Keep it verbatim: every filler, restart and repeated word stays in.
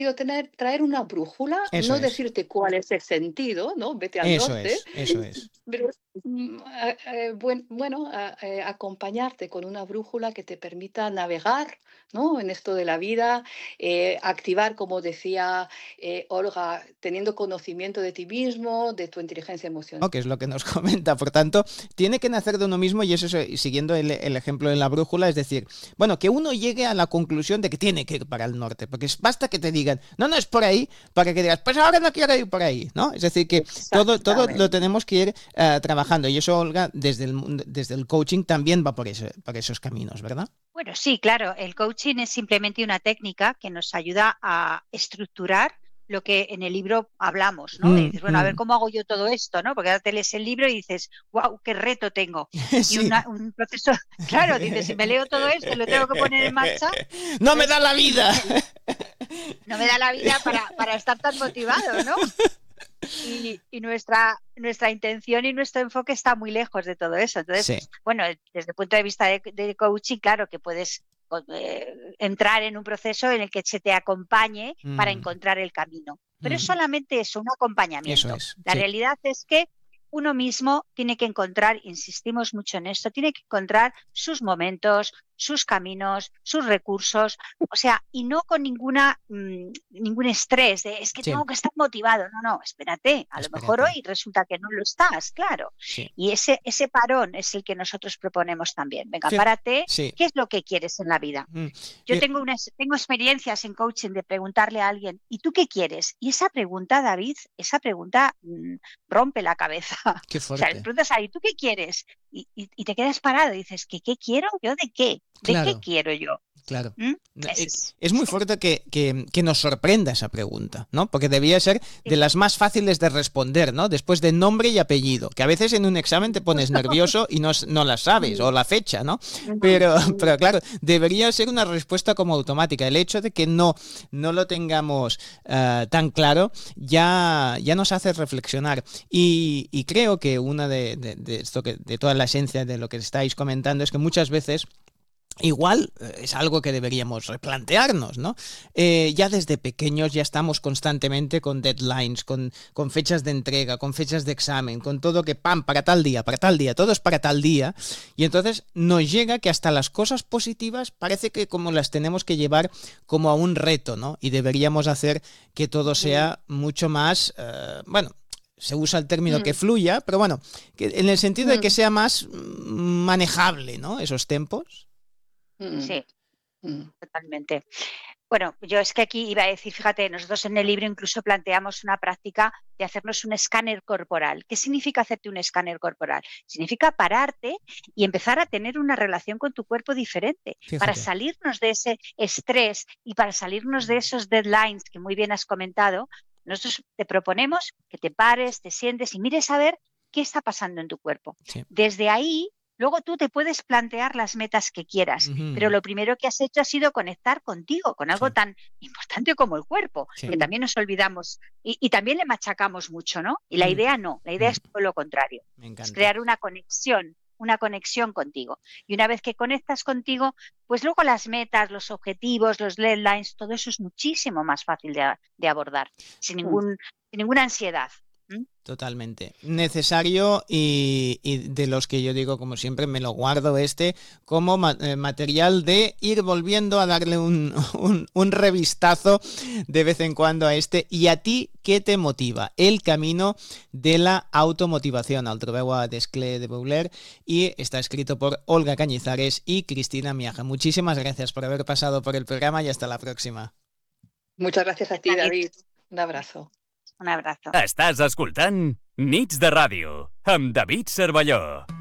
Digo, tener, traer una brújula, Eso no es. decirte cuál es el sentido, ¿no? Vete al Eso norte, es, eso es. pero mm, a- eh, buen- bueno, a- eh, acompañarte con una brújula que te permita navegar, ¿no? En esto de la vida, eh, activar, como decía eh, Olga, teniendo conocimiento de ti mismo, de tu inteligencia emocional. ¿No? Que es lo que nos comenta. Por tanto, tiene que nacer de uno mismo y eso es, eh, siguiendo el, el ejemplo de la brújula, es decir, bueno, que uno llegue a la conclusión de que tiene que ir para el norte, porque es- basta que te digan, no, no es por ahí, para que digas, pues ahora no quiero ir por ahí, ¿no? Es decir, que todo, todo lo Exactamente. tenemos que ir eh, trabajando y eso, Olga, desde el, mundo- desde el coaching también va por, ese, por esos caminos, ¿verdad? Bueno, sí, claro, el coaching es simplemente una técnica que nos ayuda a estructurar lo que en el libro hablamos, ¿no? Y Mm, dices, bueno, a ver, mm. ¿cómo hago yo todo esto, no? Porque ahora te lees el libro y dices, wow, qué reto tengo. Y Sí. una- un proceso, claro, dices, si me leo todo esto y lo tengo que poner en marcha, ¡No me pues da la vida! no me da la vida para, para estar tan motivado, ¿no? Y, y nuestra, nuestra intención y nuestro enfoque está muy lejos de todo eso. Entonces, Sí. bueno, desde el punto de vista de, de coaching, claro que puedes eh, entrar en un proceso en el que se te acompañe para Mm, encontrar el camino. Pero es mm. solamente eso, un Eso acompañamiento. es, La sí. realidad es que uno mismo tiene que encontrar, insistimos mucho en esto, tiene que encontrar sus momentos, sus caminos, sus recursos, o sea, y no con ninguna mm, ningún estrés de es que Sí, tengo que estar motivado. No, no, espérate, a lo mejor espérate. hoy resulta que no lo estás, claro. Sí. Y ese, ese parón es el que nosotros proponemos también. Venga, Fíjate, párate, sí. ¿qué es lo que quieres en la vida? Mm. Yo Fí- tengo, unas, tengo experiencias en coaching de preguntarle a alguien, ¿y tú qué quieres? Y esa pregunta, David, esa pregunta mm, rompe la cabeza. Qué O sea, le fuerte. preguntas a alguien, ¿tú qué quieres? Y, y- y te quedas parado y dices, ¿qué, qué quiero? ¿Yo de qué? ¿De qué Claro, quiero yo? claro. ¿Mm? No, Ese eh, es, Es muy ese es. fuerte que, que- que nos sorprenda esa pregunta, ¿no? Porque debía ser Sí, de las más fáciles de responder, ¿no? Después de nombre y apellido, que a veces en un examen te pones justo. nervioso y no, s- no la sabes, o Mm, la fecha, ¿no? mm, Pero, mm. pero claro, debería ser una respuesta como automática. El hecho de que no, no lo tengamos eh, tan claro ya, ya nos hace reflexionar. Y, y creo que una de, de- de esto que, de toda la esencia de lo que estáis comentando es que muchas veces igual eh, es algo que deberíamos replantearnos, ¿no? Eh, ya desde pequeños ya estamos constantemente con deadlines, con, con fechas de entrega, con fechas de examen, con todo que pam, para tal día, para tal día, todo es para tal día. Y entonces nos llega que hasta las cosas positivas parece que como las tenemos que llevar como a un reto, ¿no? Y deberíamos hacer que todo Mm, sea mucho más, eh, bueno, se usa el término que mm, fluya, pero bueno, que en el sentido de que mm, sea más mm, manejable, ¿no? Esos tiempos. mm, Sí, mm. totalmente. Bueno, yo es que aquí iba a decir, fíjate, nosotros en el libro incluso planteamos una práctica de hacernos un escáner corporal. ¿Qué significa hacerte un escáner corporal? Significa pararte y empezar a tener una relación con tu cuerpo diferente, para Fíjate. salirnos de ese estrés y para salirnos de esos deadlines que muy bien has comentado. Nosotros te proponemos que te pares, te sientes y mires a ver qué está pasando en tu cuerpo. Sí. Desde ahí, luego tú te puedes plantear las metas que quieras, pero Ujú. lo primero que has hecho ha sido conectar contigo, con algo Sí, tan importante como el cuerpo, sí. que Mm, también nos olvidamos y, y también le machacamos mucho, ¿no? Y la Mm, idea no, la idea mm, es todo lo contrario, me es encanta. crear una conexión, una conexión contigo. Y una vez que conectas contigo, pues luego las metas, los objetivos, los deadlines, todo eso es muchísimo más fácil de, de abordar, sin, mm. ningún, sin ninguna ansiedad. ¿Mm? Totalmente. Necesario y, y de los que yo digo, como siempre, me lo guardo este como ma- eh, material de ir volviendo a darle un, un, un revistazo de vez en cuando a este. ¿Y a ti qué te motiva? El camino de la automotivación. Al trobeu a Desclé de Bouler y está escrito por Olga Cañizares y Cristina Miaja. Muchísimas gracias por haber pasado por el programa y hasta la próxima. Muchas gracias a ti, David, David. Un abrazo. un abrazo. Estàs escoltant Nits de Ràdio amb David Cervelló.